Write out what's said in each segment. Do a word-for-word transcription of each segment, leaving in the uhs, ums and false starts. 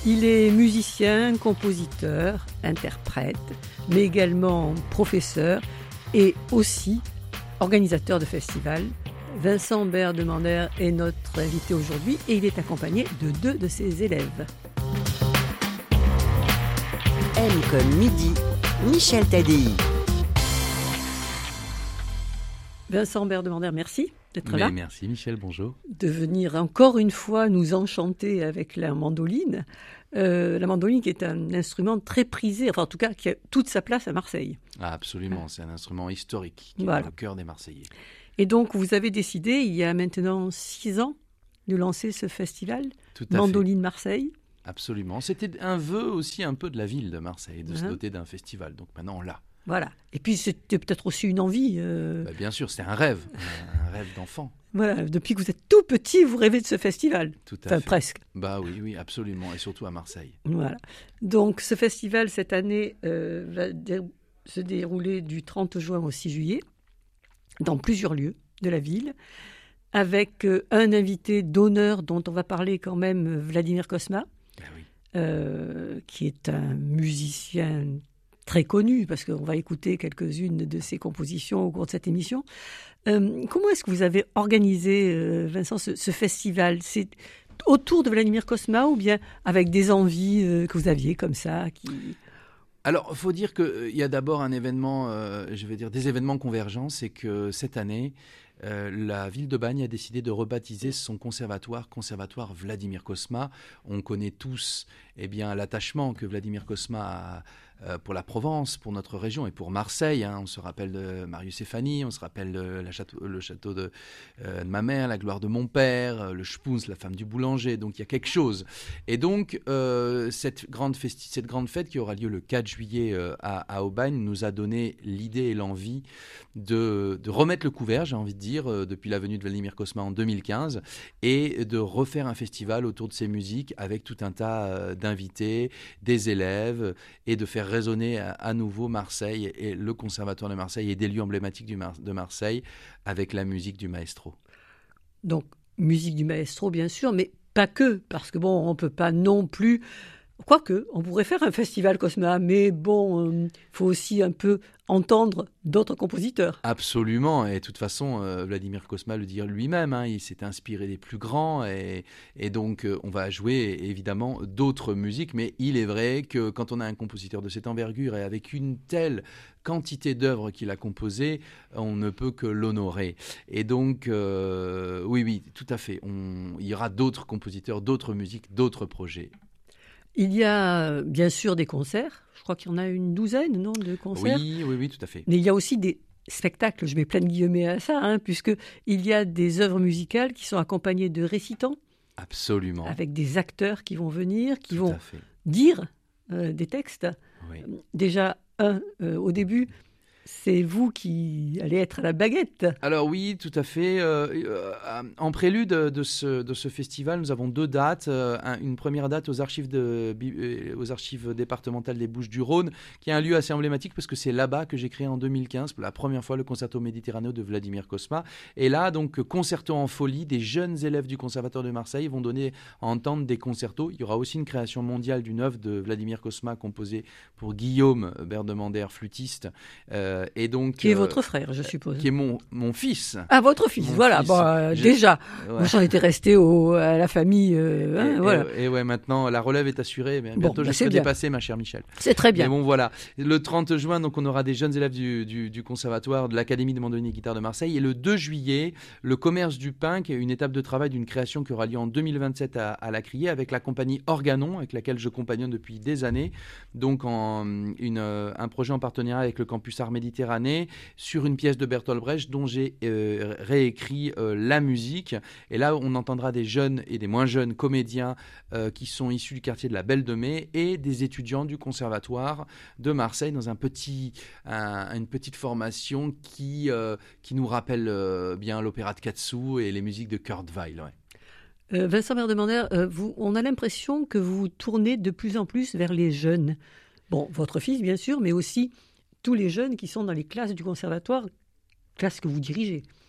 Il est musicien, compositeur, interprète, mais également professeur et aussi organisateur de festivals. Vincent Berdemander est notre invité aujourd'hui et il est accompagné de deux de ses élèves. M comme midi, Michel Tadei. Vincent Berdemander, merci d'être Mais là. Merci Michel, bonjour. De venir encore une fois nous enchanter avec la mandoline. Euh, la mandoline qui est un instrument très prisé, enfin en tout cas qui a toute sa place à Marseille. Ah, absolument, c'est un instrument historique qui Voilà. est au cœur des Marseillais. Et donc vous avez décidé, il y a maintenant six ans, de lancer ce festival, Tout à Mandoline Marseille. fait. Absolument. C'était un vœu aussi un peu de la ville de Marseille, de se Uh-huh. doter d'un festival. Donc maintenant on l'a. Voilà. Et puis c'était peut-être aussi une envie. euh, Bah, bien sûr, c'était un rêve, un rêve d'enfant. Voilà, depuis que vous êtes tout petit, vous rêvez de ce festival. Tout à Enfin, fait. presque. Bah oui, oui, absolument, et surtout à Marseille. Voilà. Donc ce festival cette année euh, va dé- se dérouler du trente juin au six juillet dans plusieurs lieux de la ville, avec euh, un invité d'honneur dont on va parler quand même, euh, Vladimir Cosma, Bah oui. euh, qui est un musicien très connu, parce qu'on va écouter quelques-unes de ses compositions au cours de cette émission. Euh, comment est-ce que vous avez organisé, euh, Vincent, ce, ce festival ? C'est autour de Vladimir Cosma ou bien avec des envies euh, que vous aviez comme ça qui... Alors, il faut dire qu'il y a d'abord un événement, euh, je vais dire des événements convergents, c'est que cette année, euh, la ville de Bagne a décidé de rebaptiser son conservatoire, conservatoire Vladimir Cosma. On connaît tous eh bien, l'attachement que Vladimir Cosma a euh, pour la Provence, pour notre région et pour Marseille. Hein. On se rappelle de Marius et Fanny, on se rappelle de la château, le château de, euh, de ma mère, la gloire de mon père, euh, le Spoons, la femme du boulanger. Donc il y a quelque chose. Et donc euh, cette, grande festi- cette grande fête qui aura lieu le quatre juillet euh, à, à Aubagne nous a donné l'idée et l'envie de, de remettre le couvert, j'ai envie de dire, euh, depuis la venue de Vladimir Cosma en deux mille quinze, et de refaire un festival autour de ces musiques avec tout un tas euh, d'invités, des élèves, et de faire résonner à, à nouveau Marseille et le Conservatoire de Marseille et des lieux emblématiques du Mar- de Marseille avec la musique du maestro. Donc, musique du maestro, bien sûr, mais pas que, parce que bon, on ne peut pas non plus... Quoique, on pourrait faire un festival Cosma, mais bon, il euh, faut aussi un peu entendre d'autres compositeurs. Absolument, et de toute façon, euh, Vladimir Cosma le dit lui-même, hein, il s'est inspiré des plus grands, et, et donc euh, on va jouer évidemment d'autres musiques, mais il est vrai que quand on a un compositeur de cette envergure et avec une telle quantité d'œuvres qu'il a composées, on ne peut que l'honorer. Et donc, euh, oui, oui, tout à fait, on, il y aura d'autres compositeurs, d'autres musiques, d'autres projets. Il y a bien sûr des concerts, je crois qu'il y en a une douzaine, non, de concerts. Oui, oui, oui, tout à fait. Mais il y a aussi des spectacles, je mets plein de guillemets à ça, hein, puisqu'il y a des œuvres musicales qui sont accompagnées de récitants, Absolument. avec des acteurs qui vont venir, qui Tout vont à fait. dire euh, des textes. Oui. Déjà, un, euh, au début, c'est vous qui allez être à la baguette. Alors oui, tout à fait. Euh, euh, en prélude de ce, de ce festival, nous avons deux dates. Euh, un- une première date aux archives, de, bi- euh, aux archives départementales des Bouches-du-Rhône, qui est un lieu assez emblématique parce que c'est là-bas que j'ai créé en deux mille quinze pour la première fois le Concerto Méditerraneo de Vladimir Cosma. Et là, donc, concerto en folie, des jeunes élèves du Conservatoire de Marseille vont donner à entendre des concertos. Il y aura aussi une création mondiale d'une œuvre de Vladimir Cosma composée pour Guillaume Berdemander, flûtiste. Euh, et donc, Qui est euh, votre frère, je suppose. qui est mon, mon fils. Ah, votre fils, Mon voilà. fils. Bon, euh, J'ai- déjà, Ouais. moi j'en étais resté au, à la famille. euh, hein, et, voilà. et- et ouais, maintenant la relève est assurée. Mais Bon, bientôt bah, je c'est serai bien. dépassé, ma chère Michel. C'est très bien. Mais bon, voilà. Le trente juin, donc, on aura des jeunes élèves du, du, du conservatoire de l'Académie de mandoline et guitare de Marseille. Et le deux juillet, le commerce du pain, qui est une étape de travail d'une création qui aura lieu en deux mille vingt-sept à, à la Criée, avec la compagnie Organon, avec laquelle je compagnonne depuis des années. Donc, en, une, euh, un projet en partenariat avec le Campus Art Méditerranée sur une pièce de Bertolt Brecht dont j'ai euh, réécrit euh, la musique. Et là, on entendra des jeunes et des moins jeunes comédiens euh, qui sont issus du quartier de la Belle de Mai et des étudiants du conservatoire de Marseille dans un petit, un- une petite formation qui, euh, qui nous rappelle euh, bien l'opéra de Katsu et les musiques de Kurt Weill. Ouais. Euh, Vincent Berdemander, euh, vous, on a l'impression que vous vous tournez de plus en plus vers les jeunes. Bon, votre fils, bien sûr, mais aussi tous les jeunes qui sont dans les classes du conservatoire, classes que vous dirigez.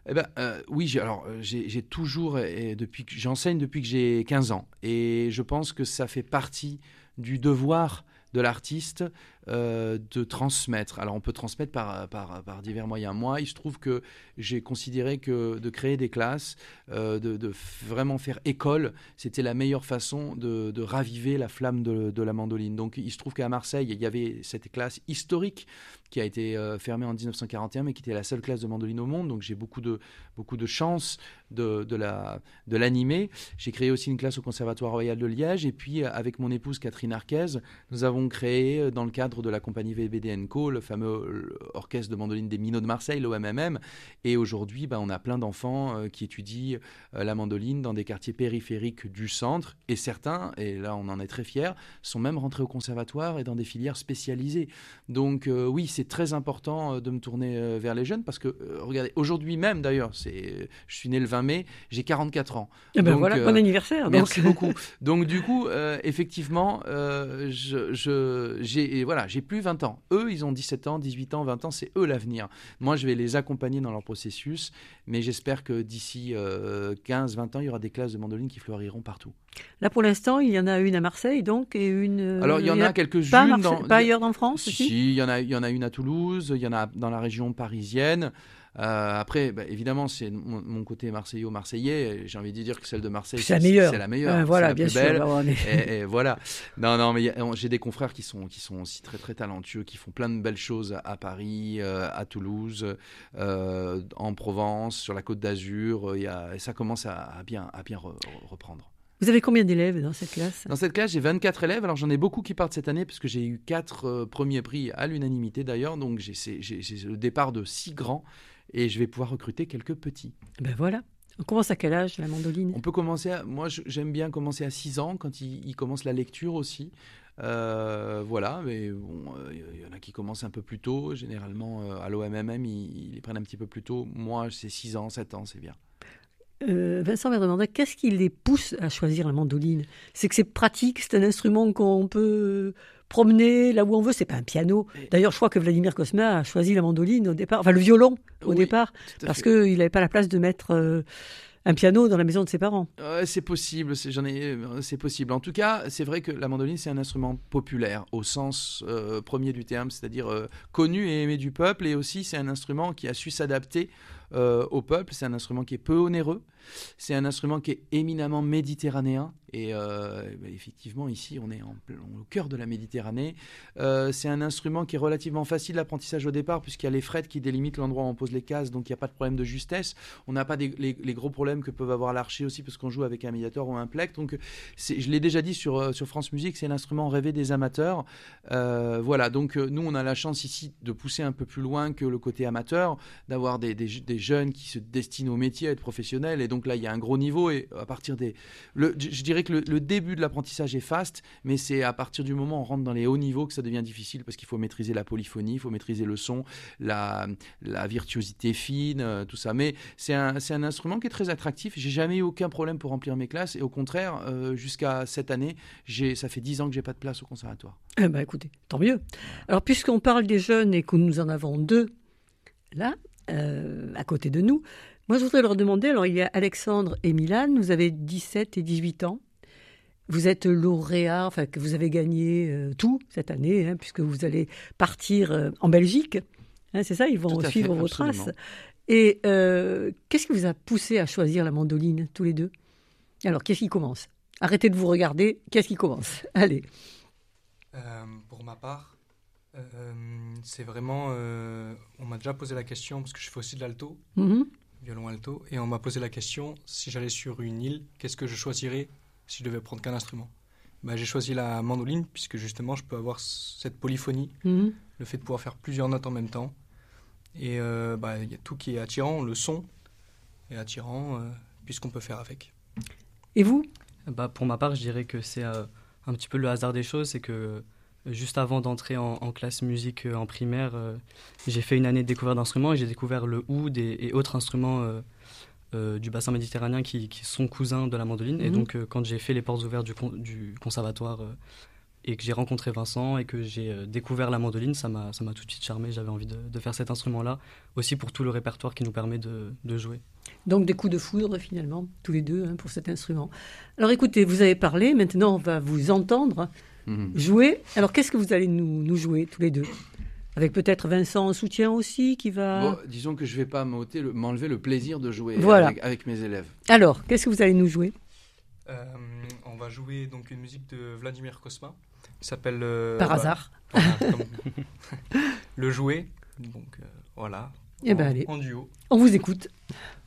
Eh ben, euh, oui, j'ai, alors j'ai, j'ai toujours, et depuis que, j'enseigne depuis que j'ai quinze ans, et je pense que ça fait partie du devoir de l'artiste euh, de transmettre. Alors on peut transmettre par, par, par divers moyens. Moi, il se trouve que j'ai considéré que de créer des classes, euh, de, de vraiment faire école, c'était la meilleure façon de, de raviver la flamme de, de la mandoline. Donc il se trouve qu'à Marseille, il y avait cette classe historique qui a été euh, fermée en dix-neuf cent quarante et un, mais qui était la seule classe de mandoline au monde. Donc j'ai beaucoup de, beaucoup de chance de, de, la, de l'animer. J'ai créé aussi une classe au Conservatoire Royal de Liège. Et puis, avec mon épouse Catherine Arquez, nous avons créé, dans le cadre de la compagnie V B D and Co, le fameux orchestre de mandoline des Minots de Marseille, l'O M M M. Et aujourd'hui, bah, on a plein d'enfants euh, qui étudient euh, la mandoline dans des quartiers périphériques du centre. Et certains, et là on en est très fiers, sont même rentrés au conservatoire et dans des filières spécialisées. Donc euh, oui, c'est très important euh, de me tourner euh, vers les jeunes parce que, euh, regardez, aujourd'hui même d'ailleurs, c'est, je suis né le vingt mai, j'ai quarante-quatre ans. Et ben donc, voilà, euh, bon anniversaire. Merci donc. beaucoup. Donc du coup, euh, effectivement, euh, je, je, j'ai, voilà, j'ai plus vingt ans. Eux, ils ont dix-sept ans, dix-huit ans, vingt ans, c'est eux l'avenir. Moi, je vais les accompagner dans leur processus, mais j'espère que d'ici euh, quinze vingt ans, il y aura des classes de mandoline qui fleuriront partout. Là, pour l'instant, il y en a une à Marseille, donc, et une... Alors, il y en il y a, a quelques-unes. Pas, Marseille, dans... pas ailleurs en France Si, aussi si, il y en a, il y en a une à Toulouse, il y en a dans la région parisienne. Euh, après, bah, évidemment, c'est mon, mon côté marseillais-marseillais. J'ai envie de dire que celle de Marseille, c'est, c'est la meilleure. C'est la meilleure. Euh, voilà, c'est la bien plus sûr. belle. Bah, mais... et, et voilà. Non, non, mais y a, j'ai des confrères qui sont, qui sont aussi très, très talentueux, qui font plein de belles choses à, à Paris, euh, à Toulouse, euh, en Provence, sur la Côte d'Azur. Y a, et ça commence à, à bien, à bien re, reprendre. Vous avez combien d'élèves dans cette classe ? Dans cette classe, j'ai vingt-quatre élèves. Alors, j'en ai beaucoup qui partent cette année parce que j'ai eu quatre euh, premiers prix à l'unanimité d'ailleurs. Donc, j'ai, j'ai, j'ai le départ de six grands et je vais pouvoir recruter quelques petits. Ben voilà. On commence à quel âge, la mandoline ? On peut commencer, à, moi j'aime bien commencer à six ans quand ils, ils commencent la lecture aussi. Euh, voilà, mais bon, il euh, y en a qui commencent un peu plus tôt. Généralement, euh, à l'O M M M, ils, ils les prennent un petit peu plus tôt. Moi, c'est six ans, sept ans, c'est bien. Euh, Vincent me demandait qu'est-ce qui les pousse à choisir la mandoline ? C'est que c'est pratique, c'est un instrument qu'on peut promener là où on veut, c'est pas un piano. D'ailleurs, je crois que Vladimir Cosma a choisi la mandoline au départ, enfin le violon au oui, départ, parce qu'il n'avait pas la place de mettre euh, un piano dans la maison de ses parents. Euh, c'est possible, c'est, j'en ai, c'est possible. En tout cas, c'est vrai que la mandoline, c'est un instrument populaire au sens euh, premier du terme, c'est-à-dire euh, connu et aimé du peuple, et aussi c'est un instrument qui a su s'adapter Euh, au peuple. C'est un instrument qui est peu onéreux, c'est un instrument qui est éminemment méditerranéen et euh, bah, effectivement ici on est en, au cœur de la Méditerranée. Euh, c'est un instrument qui est relativement facile d'apprentissage au départ puisqu'il y a les frettes qui délimitent l'endroit où on pose les cases, donc il n'y a pas de problème de justesse. On n'a pas des, les, les gros problèmes que peuvent avoir l'archer aussi parce qu'on joue avec un médiator ou un plec. Donc c'est, je l'ai déjà dit sur, sur France Musique, c'est l'instrument rêvé des amateurs. Euh, voilà, donc nous on a la chance ici de pousser un peu plus loin que le côté amateur, d'avoir des, des, des jeunes qui se destinent au métier, à être professionnels, et donc là il y a un gros niveau, et à partir des le, je dirais que le, le début de l'apprentissage est faste, mais c'est à partir du moment où on rentre dans les hauts niveaux que ça devient difficile parce qu'il faut maîtriser la polyphonie, il faut maîtriser le son, la, la virtuosité fine, euh, tout ça. Mais c'est un, c'est un instrument qui est très attractif. J'ai jamais eu aucun problème pour remplir mes classes, et au contraire, euh, jusqu'à cette année, j'ai, ça fait dix ans que j'ai pas de place au conservatoire. Eh ben, écoutez, tant mieux. Alors puisqu'on parle des jeunes et que nous en avons deux là, Euh, à côté de nous. Moi, je voudrais leur demander, alors il y a Alexandre et Milan, vous avez dix-sept et dix-huit ans, vous êtes lauréat, enfin que vous avez gagné euh, tout cette année, hein, puisque vous allez partir euh, en Belgique, hein, c'est ça, ils vont suivre vos traces. Et euh, qu'est-ce qui vous a poussé à choisir la mandoline, tous les deux ? Alors, qu'est-ce qui commence ? Arrêtez de vous regarder, qu'est-ce qui commence ? Allez. Euh, pour ma part, Euh, c'est vraiment, euh, on m'a déjà posé la question parce que je fais aussi de l'alto, mm-hmm. violon alto, et on m'a posé la question si j'allais sur une île, qu'est-ce que je choisirais si je devais prendre qu'un instrument. Bah, j'ai choisi la mandoline puisque justement je peux avoir cette polyphonie, mm-hmm. le fait de pouvoir faire plusieurs notes en même temps, et euh, bah, y a tout qui est attirant, le son est attirant euh, puisqu'on peut faire avec. Et vous ? Bah, pour ma part, je dirais que c'est euh, un petit peu le hasard des choses, c'est que juste avant d'entrer en, en classe musique euh, en primaire, euh, j'ai fait une année de découverte d'instruments et j'ai découvert le oud et, et autres instruments euh, euh, du bassin méditerranéen qui, qui sont cousins de la mandoline. Mm-hmm. Et donc, euh, quand j'ai fait les portes ouvertes du, con, du conservatoire euh, et que j'ai rencontré Vincent et que j'ai euh, découvert la mandoline, ça m'a, ça m'a tout de suite charmé. J'avais envie de, de faire cet instrument-là, aussi pour tout le répertoire qui nous permet de, de jouer. Donc des coups de foudre finalement, tous les deux, hein, pour cet instrument. Alors écoutez, vous avez parlé, maintenant on va vous entendre mmh. jouer. Alors qu'est-ce que vous allez nous, nous jouer tous les deux ? Avec peut-être Vincent en soutien aussi qui va... Bon, disons que je ne vais pas m'ôter le, m'enlever le plaisir de jouer voilà. avec, avec mes élèves. Alors, qu'est-ce que vous allez nous jouer ? euh, On va jouer donc une musique de Vladimir Cosma qui s'appelle... Euh, Par bah, hasard. Voilà, comme... Le jouet. Donc euh, voilà. Eh ben en, allez. En duo. On vous écoute.